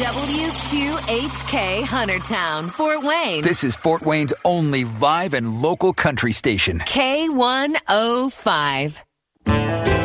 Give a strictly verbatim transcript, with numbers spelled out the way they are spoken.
W Q H K Huntertown, Fort Wayne. This is Fort Wayne's only live and local country station. K one oh five.